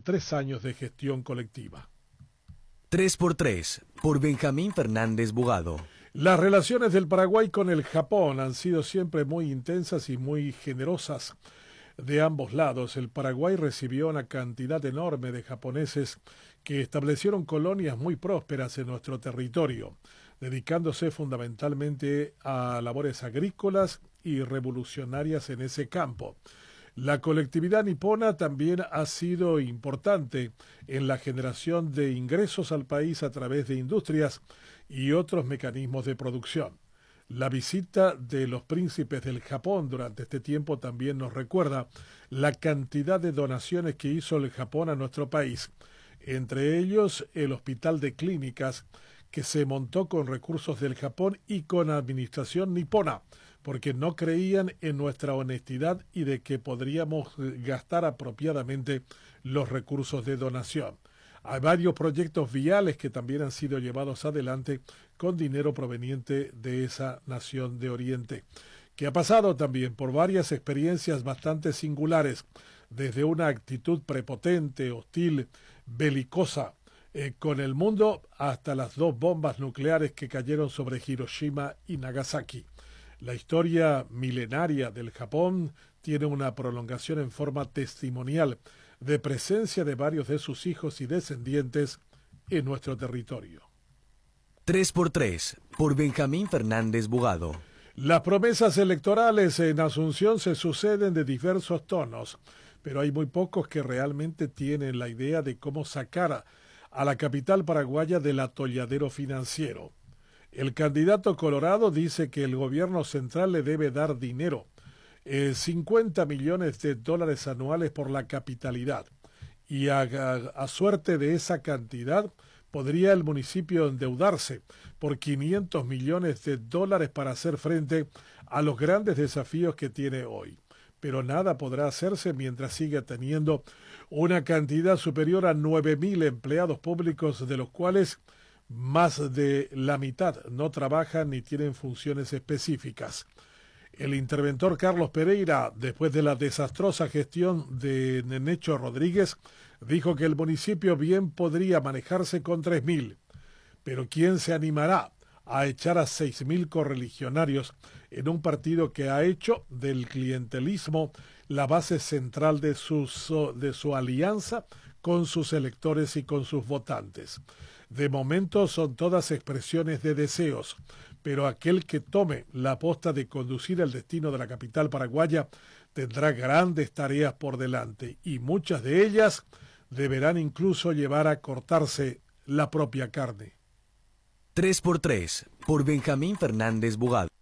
en 3 años de gestión colectiva. 3x3, por Benjamín Fernández Bugado. Las relaciones del Paraguay con el Japón han sido siempre muy intensas y muy generosas de ambos lados. El Paraguay recibió una cantidad enorme de japoneses que establecieron colonias muy prósperas en nuestro territorio, dedicándose fundamentalmente a labores agrícolas y revolucionarias en ese campo. La colectividad nipona también ha sido importante en la generación de ingresos al país a través de industrias y otros mecanismos de producción. La visita de los príncipes del Japón durante este tiempo también nos recuerda la cantidad de donaciones que hizo el Japón a nuestro país, entre ellos el Hospital de Clínicas, que se montó con recursos del Japón y con administración nipona, porque no creían en nuestra honestidad y de que podríamos gastar apropiadamente los recursos de donación. Hay varios proyectos viales que también han sido llevados adelante con dinero proveniente de esa nación de Oriente, que ha pasado también por varias experiencias bastante singulares, desde una actitud prepotente, hostil, belicosa, con el mundo, hasta las 2 bombas nucleares que cayeron sobre Hiroshima y Nagasaki. La historia milenaria del Japón tiene una prolongación en forma testimonial de presencia de varios de sus hijos y descendientes en nuestro territorio. 3x3, por Benjamín Fernández Bugado. Las promesas electorales en Asunción se suceden de diversos tonos, pero hay muy pocos que realmente tienen la idea de cómo sacar a la capital paraguaya del atolladero financiero. El candidato colorado dice que el gobierno central le debe dar dinero, 50 millones de dólares anuales por la capitalidad, y a suerte de esa cantidad podría el municipio endeudarse por 500 millones de dólares para hacer frente a los grandes desafíos que tiene hoy. Pero nada podrá hacerse mientras siga teniendo una cantidad superior a 9.000 empleados públicos, de los cuales más de la mitad no trabajan ni tienen funciones específicas. El interventor Carlos Pereira, después de la desastrosa gestión de Nenecho Rodríguez, dijo que el municipio bien podría manejarse con 3.000, pero ¿quién se animará a echar a 6.000 correligionarios en un partido que ha hecho del clientelismo la base central de su alianza con sus electores y con sus votantes? De momento son todas expresiones de deseos, pero aquel que tome la aposta de conducir el destino de la capital paraguaya tendrá grandes tareas por delante, y muchas de ellas deberán incluso llevar a cortarse la propia carne. 3x3, por Benjamín Fernández Bugado.